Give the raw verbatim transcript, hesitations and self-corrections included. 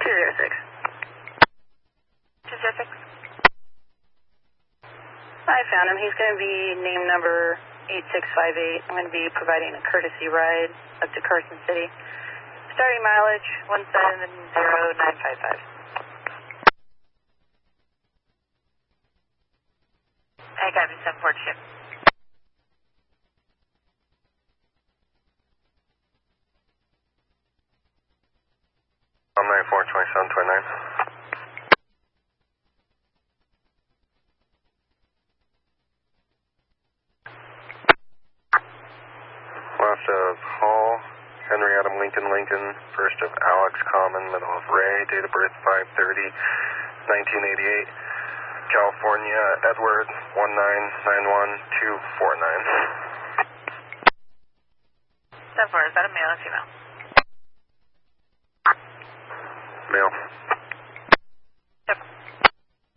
two zero six. two zero six. I found him. He's going to be name number eight six five eight. I'm going to be providing a courtesy ride up to Carson City. Starting mileage one seven zero nine five five. I got you, seven four two. one nine four twenty-seven twenty-nine. Left of Hall, Henry Adam Lincoln Lincoln, first of Alex Common, middle of Ray, date of birth five thirty nineteen eighty-eight, California, Edward one nine nine one two four nine. seven four, is that a male or female? Male.